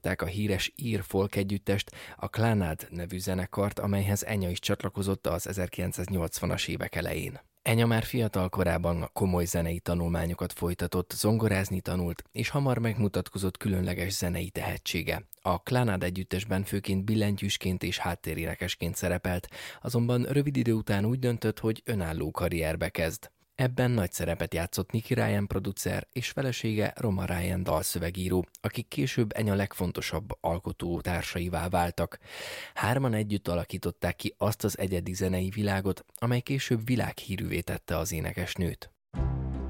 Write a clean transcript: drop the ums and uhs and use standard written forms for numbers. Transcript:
alapították a híres ír folk együttest, a Clannad nevű zenekart, amelyhez Enya is csatlakozott az 1980-as évek elején. Enya már fiatal korában komoly zenei tanulmányokat folytatott, zongorázni tanult, és hamar megmutatkozott különleges zenei tehetsége. A Clannad együttesben főként billentyűsként és háttérénekesként szerepelt, azonban rövid idő után úgy döntött, hogy önálló karrierbe kezd. Ebben nagy szerepet játszott Nicky Ryan producer és felesége Roma Ryan dalszövegíró, akik később Enya legfontosabb alkotó társaivá váltak. Hárman együtt alakították ki azt az egyedi zenei világot, amely később világhírűvé tette az énekesnőt.